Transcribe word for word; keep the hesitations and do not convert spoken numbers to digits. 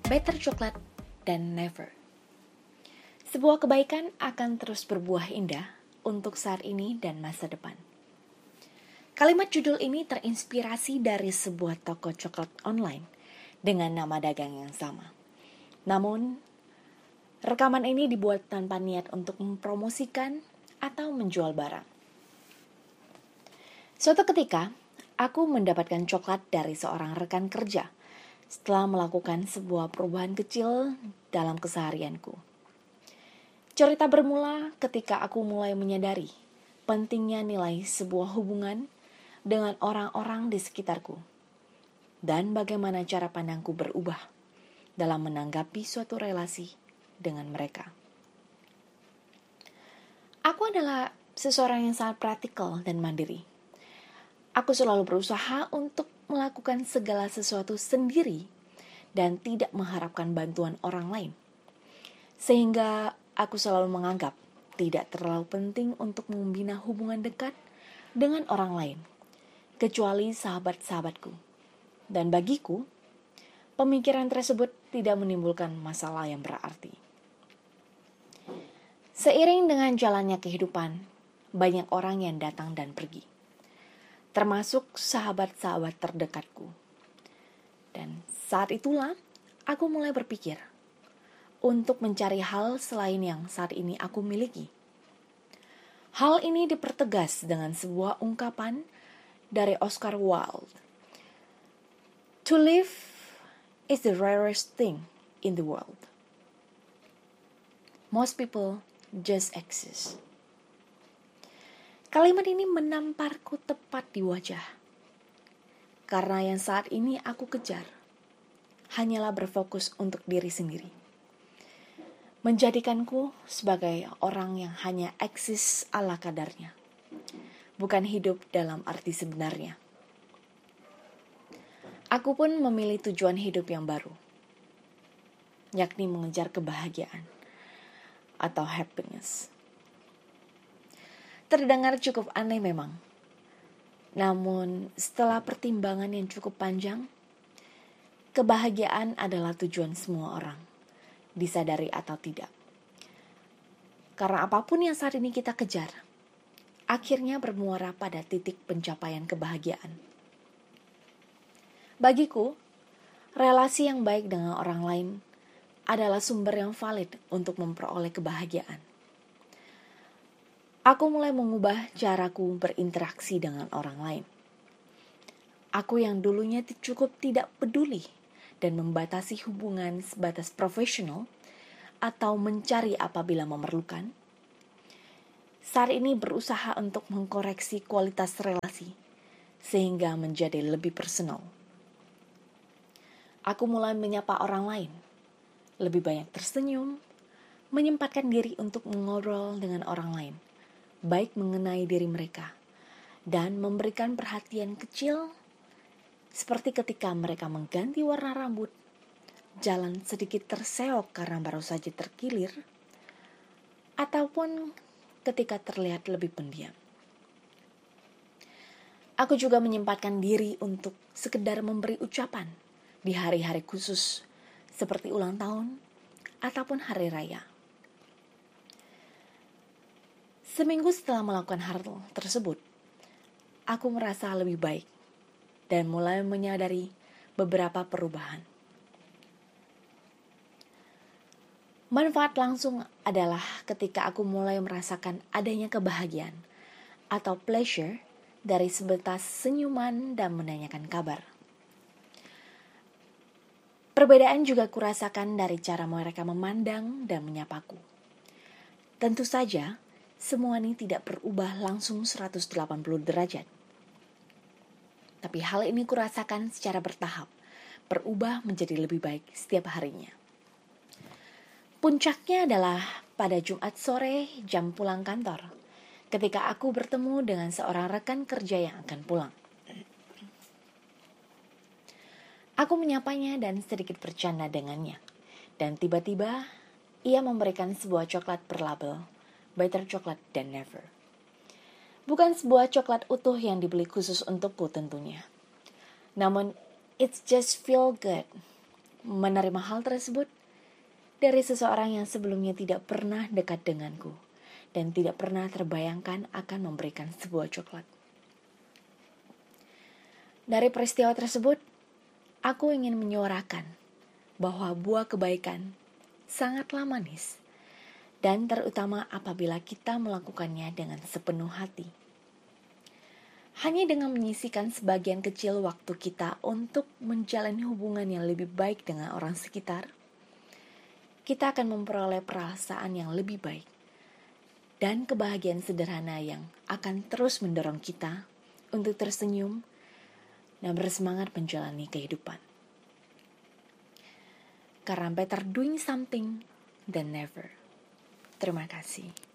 Better Chocolate dan Never. Sebuah kebaikan akan terus berbuah indah untuk saat ini dan masa depan. Kalimat judul ini terinspirasi dari sebuah toko coklat online dengan nama dagang yang sama. Namun, rekaman ini dibuat tanpa niat untuk mempromosikan atau menjual barang. Suatu ketika, aku mendapatkan coklat dari seorang rekan kerja setelah melakukan sebuah perubahan kecil dalam keseharianku. Cerita bermula ketika aku mulai menyadari pentingnya nilai sebuah hubungan dengan orang-orang di sekitarku dan bagaimana cara pandangku berubah dalam menanggapi suatu relasi dengan mereka. Aku adalah seseorang yang sangat praktikal dan mandiri. Aku selalu berusaha untuk melakukan segala sesuatu sendiri dan tidak mengharapkan bantuan orang lain. Sehingga aku selalu menganggap tidak terlalu penting untuk membina hubungan dekat dengan orang lain, kecuali sahabat-sahabatku. Dan bagiku, pemikiran tersebut tidak menimbulkan masalah yang berarti. Seiring dengan jalannya kehidupan, banyak orang yang datang dan pergi, termasuk sahabat-sahabat terdekatku. Dan saat itulah aku mulai berpikir untuk mencari hal selain yang saat ini aku miliki. Hal ini dipertegas dengan sebuah ungkapan dari Oscar Wilde. To live is the rarest thing in the world. Most people just exist. Kalimat ini menamparku tepat di wajah. Karena yang saat ini aku kejar hanyalah berfokus untuk diri sendiri. Menjadikanku sebagai orang yang hanya eksis ala kadarnya, bukan hidup dalam arti sebenarnya. Aku pun memilih tujuan hidup yang baru, yakni mengejar kebahagiaan atau happiness. Terdengar cukup aneh memang. Namun setelah pertimbangan yang cukup panjang, kebahagiaan adalah tujuan semua orang, disadari atau tidak. Karena apapun yang saat ini kita kejar, akhirnya bermuara pada titik pencapaian kebahagiaan. Bagiku, relasi yang baik dengan orang lain adalah sumber yang valid untuk memperoleh kebahagiaan. Aku mulai mengubah caraku berinteraksi dengan orang lain. Aku yang dulunya cukup tidak peduli dan membatasi hubungan sebatas profesional atau mencari apabila memerlukan, saat ini berusaha untuk mengkoreksi kualitas relasi sehingga menjadi lebih personal. Aku mulai menyapa orang lain, lebih banyak tersenyum, menyempatkan diri untuk mengobrol dengan orang lain, baik mengenai diri mereka, dan memberikan perhatian kecil seperti ketika mereka mengganti warna rambut, jalan sedikit terseok karena baru saja terkilir, ataupun ketika terlihat lebih pendiam. Aku juga menyempatkan diri untuk sekedar memberi ucapan di hari-hari khusus seperti ulang tahun ataupun hari raya. Seminggu setelah melakukan hal tersebut, aku merasa lebih baik dan mulai menyadari beberapa perubahan. Manfaat langsung adalah ketika aku mulai merasakan adanya kebahagiaan atau pleasure dari sebatas senyuman dan menanyakan kabar. Perbedaan juga kurasakan dari cara mereka memandang dan menyapaku. Tentu saja, semua ini tidak berubah langsung seratus delapan puluh derajat. Tapi hal ini kurasakan secara bertahap, berubah menjadi lebih baik setiap harinya. Puncaknya adalah pada Jumat sore jam pulang kantor, ketika aku bertemu dengan seorang rekan kerja yang akan pulang. Aku menyapanya dan sedikit bercanda dengannya. Dan tiba-tiba, ia memberikan sebuah coklat berlabel Better Chocolate dan Never. Bukan sebuah coklat utuh yang dibeli khusus untukku tentunya. Namun, it's just feel good menerima hal tersebut dari seseorang yang sebelumnya tidak pernah dekat denganku dan tidak pernah terbayangkan akan memberikan sebuah coklat. Dari peristiwa tersebut, aku ingin menyuarakan bahwa buah kebaikan sangatlah manis, dan terutama apabila kita melakukannya dengan sepenuh hati. Hanya dengan menyisihkan sebagian kecil waktu kita untuk menjalani hubungan yang lebih baik dengan orang sekitar, kita akan memperoleh perasaan yang lebih baik dan kebahagiaan sederhana yang akan terus mendorong kita untuk tersenyum dan bersemangat menjalani kehidupan. Karena better doing something than never. Terima kasih.